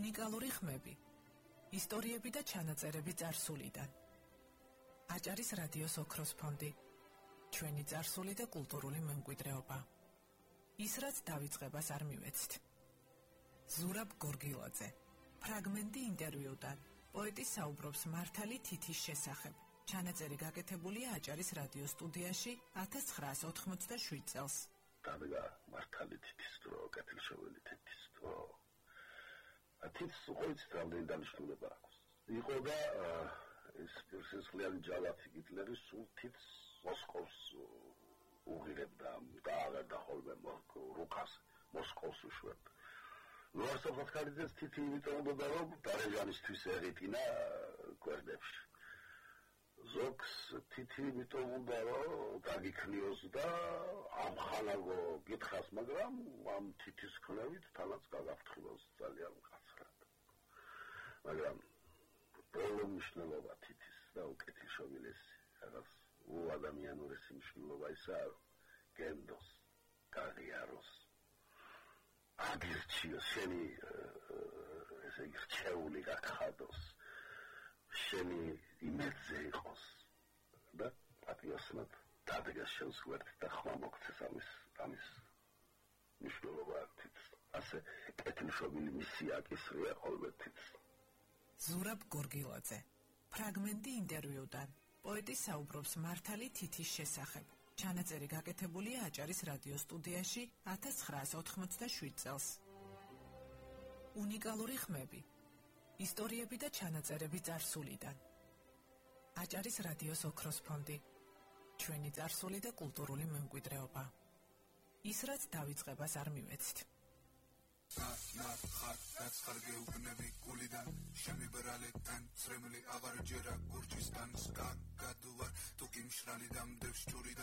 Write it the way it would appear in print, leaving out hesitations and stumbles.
უნიკალური ხმები, ისტორიები და ჩანაწერები წარსულიდან. აჭარის რადიოს ოქროს ფონდი, ჩვენი წარსული და კულტურული მემკვიდრეობა. ის რაც დავიწყებას არ მივეცით. ზურაბ გორგილაძე, ფრაგმენტი ინტერვიუდან, პოეტი საუბრობს მართალი თითის შესახებ. ჩანაწერი გაკეთებულია აჭარის რადიო სტუდიაში 1987 წელს. Dabiga martali titis dro, კეთილშობილი თითის დრო. თითს უყურით რამდენი დანიშნულება აქვს. იყო და ეს სისხლიანი ჯალათი გიტლერის სულ თითს მოსკოვს უღირებდა და აღარ დახოლმე რუკას მოსკოვს უშვებდა. ლუარსოფ ხარიძეს თითი იმიტომ უნდა რომ დარეჟანისთვის ეღიტინა გვერდებში. ზოგს თითი იმიტომ უნდა რომ დაგიქნიოს და ამხანაგო გითხას, მაგრამ ამ თითის ქნევით თანაც გაგაფრთხილოს ძალიან მკაცრად. მაგრამ ბოლო მნიშვნელობა თითის და უკეთილშობილესი რაღაც უადამიანურესი მნიშვნელობა ისაა, რომ გენდოს, გაღიაროს, აგირჩიოს, შენი ესე იგი რჩეული გახადოს, შენი იმედზე იყოს და პატიოსნად დადგეს შენს გვერდით და ხმა მოგცეს ამის მნიშვნელობა თითს. ასე კეთილშობილი მისია აკისრია ხოლმე თითს. ზურაბ გორგილაძე, ფრაგმენტი ინტერვიუდან, პოეტი საუბრობს მართალი თითის შესახებ. ჩანაწერი გაკეთებულია აჭარის რადიო სტუდიაში 1987 წელს. უნიკალური ხმები, ისტორიები და ჩანაწერები წარსულიდან. აჭარის რადიოს ოქროს ფონდი, ჩვენი წარსული და კულტურული მემკვიდრეობა. ის რაც დავიწყებას არ მივეცით. რაც ხარ გეუბნები გულიდან, შემიბრალეთთან ცრემლი აღარ ჯერა გურჯისგან, გადუვარ თუ კი მშრალი დამდევს ჭურიდან,